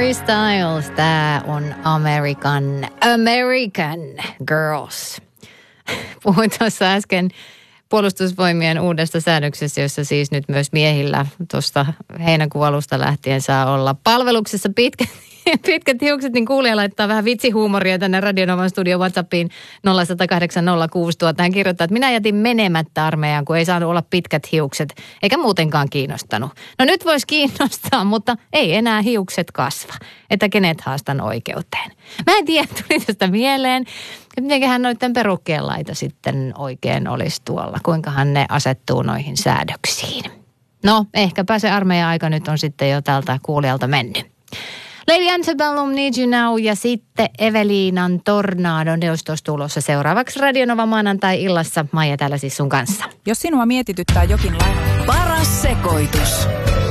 Harry Styles, tää on American Girls. Puhuin tuossa äsken puolustusvoimien uudesta säännöksessä, jossa siis nyt myös miehillä tuosta heinäkuun alusta lähtien saa olla palveluksessa pitkät hiukset, niin kuulija laittaa vähän vitsihuumoria tänne Radionovan studio WhatsAppiin 0806000. Hän kirjoittaa, että minä jätin menemättä armeijaan, kun ei saanut olla pitkät hiukset, eikä muutenkaan kiinnostanut. No nyt voisi kiinnostaa, mutta ei enää hiukset kasva, että kenet haastan oikeuteen. Mä en tiedä, tuli tästä mieleen, että mitenköhän noiden perukkien laita sitten oikein olisi tuolla, kuinkahan ne asettuu noihin säädöksiin. No, ehkäpä se armeijan aika nyt on sitten jo tältä kuulijalta mennyt. Lady Antebellum, Need You Now ja sitten Eveliinan Tornado neuvostos tulossa seuraavaksi Radionova maanantai-illassa. Maija täällä siis sun kanssa. Jos sinua mietityttää jokin lailla. Paras sekoitus.